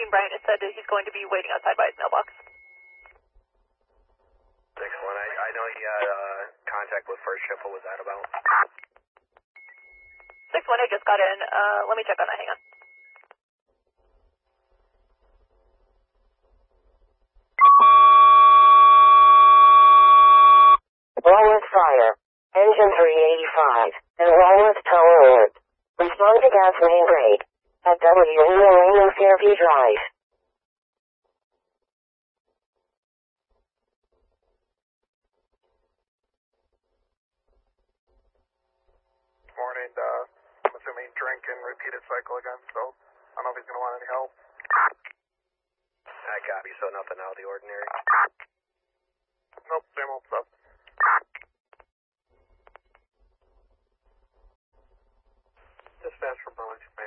Brian has said that he's going to be waiting outside by his mailbox. 6-1, I know he had contact with first shift. What was that about? 6-1, I just got in. Let me check on that. Hang on. Walworth Fire. Engine 385. And Walworth Tower Alert. Respond to gas main break. At WE Lane Fairview Drive. Morning, I'm assuming drink and repeated cycle again, so I don't know if he's going to want any help. That copy, so nothing out of the ordinary. Nope, same old stuff. Dispatch from Burlington.